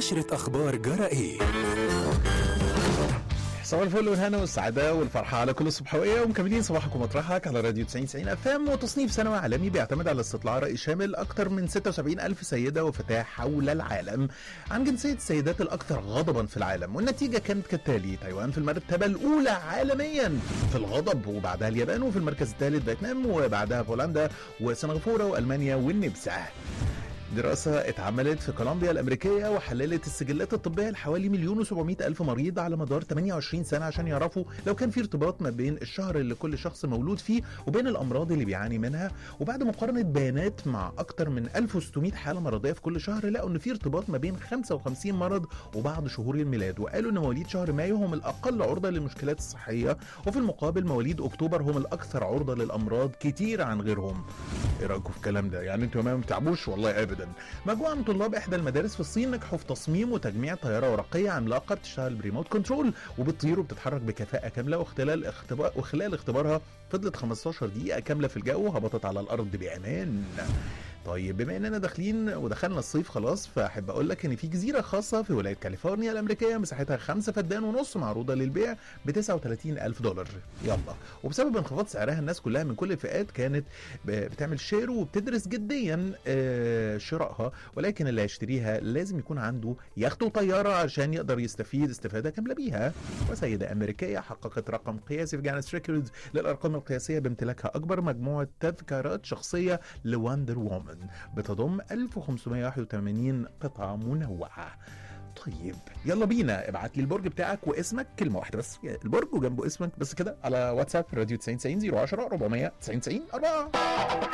نشرة أخبار جرائية. صباح الفل والهنا والسعادة والفرحة على كل الصبحوية، ومكملين صباحكم مطرحك على راديو 90 FM. وتصنيف سنوي عالمي بيعتمد على استطلاع رأي شامل أكثر من 76 ألف سيدة وفتاة حول العالم عن جنسية السيدات الأكثر غضبا في العالم، والنتيجة كانت كالتالي: تايوان في المرتبة الأولى عالميا في الغضب، وبعدها اليابان، وفي المركز الثالث فيتنام، وبعدها بولندا وسنغافورة وألمانيا والنمسا. دراسة اتعملت في كولومبيا الأمريكية وحللت السجلات الطبية لحوالي 1,700,000 مريض على مدار 28 سنة عشان يعرفوا لو كان في ارتباط ما بين الشهر اللي كل شخص مولود فيه وبين الأمراض اللي بيعاني منها. وبعد مقارنة بيانات مع أكتر من 1600 حالة مرضية في كل شهر، لقوا إن في ارتباط ما بين 55 مرض وبعض شهور الميلاد. وقالوا إن مواليد شهر مايو هم الأقل عرضة للمشكلات الصحية، وفي المقابل مواليد أكتوبر هم الأكثر عرضة للأمراض كتير عن غيرهم. إيه رأيكم في الكلام ده؟ يعني أنتوا ما بتعبوش؟ والله أبدا. مجموعة من طلاب إحدى المدارس في الصين نجحوا في تصميم وتجميع طيارة ورقية عملاقة بتشتغل بريموت كنترول وبتطير وبتتحرك بكفاءة كاملة، وخلال اختبارها فضلت 15 دقيقة كاملة في الجو وهبطت على الأرض بأمان. طيب، بما اننا دخلنا الصيف خلاص، فاحب اقول لك ان في جزيره خاصه في ولايه كاليفورنيا الامريكيه مساحتها 5 فدان ونص معروضه للبيع ب $39,000. يلا. وبسبب انخفاض سعرها الناس كلها من كل الفئات كانت بتعمل شير وبتدرس جديا شرائها، ولكن اللي هيشتريها لازم يكون عنده يخت وطياره عشان يقدر يستفيد استفاده كامله بيها. وسيده امريكيه حققت رقم قياسي في جينيس ريكوردز للارقام القياسيه بامتلاكها اكبر مجموعه تذكارات شخصيه لواندر وومن بتضم 1581 قطعة منوعة. طيب يلا بينا، ابعت لي البرج بتاعك واسمك، كلمة واحدة بس، البرج وجنبه اسمك بس كده، على واتساب راديو 90 90 010 400 90 90 4.